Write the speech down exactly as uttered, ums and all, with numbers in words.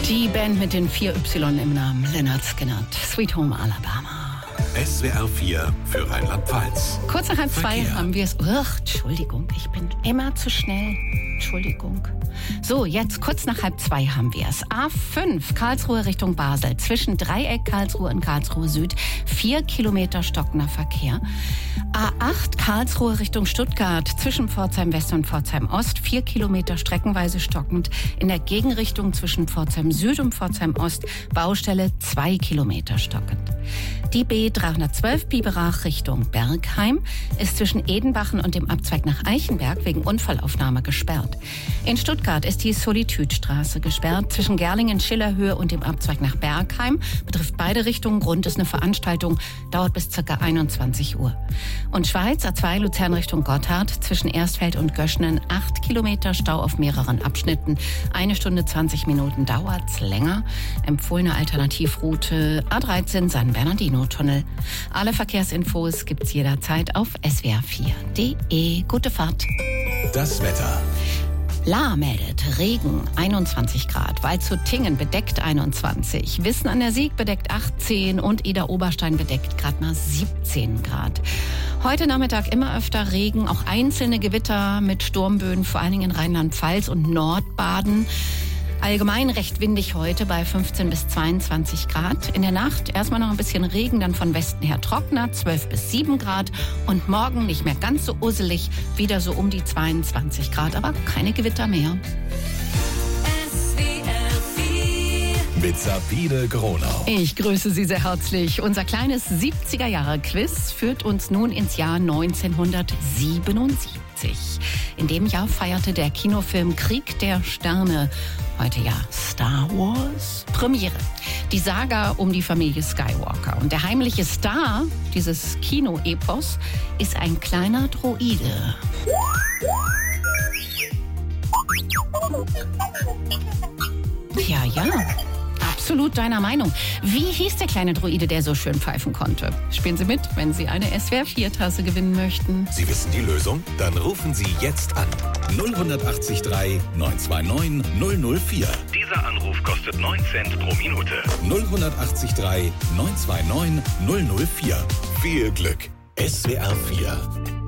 Die Band mit den vier Y im Namen, Lynyrd Skynyrd, Sweet Home Alabama. S W R vier für Rheinland-Pfalz. Kurz nach halb zwei Verkehr. haben wir es. Ach, Entschuldigung, ich bin immer zu schnell. Entschuldigung. So, jetzt kurz nach halb zwei haben wir es. A fünf, Karlsruhe Richtung Basel. Zwischen Dreieck Karlsruhe und Karlsruhe Süd. Vier Kilometer stockender Verkehr. A acht, Karlsruhe Richtung Stuttgart. Zwischen Pforzheim West und Pforzheim Ost. Vier Kilometer streckenweise stockend. In der Gegenrichtung zwischen Pforzheim Süd und Pforzheim Ost. Baustelle zwei Kilometer stockend. Die B dreihundertzwölf Biberach Richtung Bergheim ist zwischen Edenbachen und dem Abzweig nach Eichenberg wegen Unfallaufnahme gesperrt. In Stuttgart ist die Solitudstraße gesperrt. Zwischen Gerlingen-Schillerhöhe und dem Abzweig nach Bergheim betrifft beide Richtungen. Grund ist eine Veranstaltung, dauert bis ca. einundzwanzig Uhr. Und Schweiz, A zwei Luzern Richtung Gotthard, zwischen Erstfeld und Göschnen acht Kilometer Stau auf mehreren Abschnitten. Eine Stunde zwanzig Minuten dauert's länger. Empfohlene Alternativroute A dreizehn San Bernardino-Tunnel. Alle Verkehrsinfos gibt's jederzeit auf S W R vier punkt de. Gute Fahrt. Das Wetter. Lahr meldet Regen einundzwanzig Grad, Waldshut-Tingen bedeckt einundzwanzig, Wissen an der Sieg bedeckt achtzehn und Idar-Oberstein bedeckt gerade mal siebzehn Grad. Heute Nachmittag immer öfter Regen, auch einzelne Gewitter mit Sturmböen, vor allen Dingen in Rheinland-Pfalz und Nordbaden. Allgemein recht windig heute bei fünfzehn bis zweiundzwanzig Grad. In der Nacht erstmal noch ein bisschen Regen, dann von Westen her trockener, zwölf bis sieben Grad. Und morgen nicht mehr ganz so usselig, wieder so um die zweiundzwanzig Grad, aber keine Gewitter mehr. Mit Sabine Gronau. Ich grüße Sie sehr herzlich. Unser kleines siebziger-Jahre-Quiz führt uns nun ins Jahr neunzehnhundertsiebenundsiebzig. In dem Jahr feierte der Kinofilm Krieg der Sterne, heute ja Star Wars, Premiere. Die Saga um die Familie Skywalker. Und der heimliche Star dieses Kino-Epos ist ein kleiner Droide. Ja, ja. Absolut deiner Meinung. Wie hieß der kleine Droide, der so schön pfeifen konnte? Spielen Sie mit, wenn Sie eine S W R vier Tasse gewinnen möchten. Sie wissen die Lösung? Dann rufen Sie jetzt an. null acht drei neun zwei neun null null vier. Dieser Anruf kostet neun Cent pro Minute. null acht drei neun zwei neun null null vier. Viel Glück. S W R vier.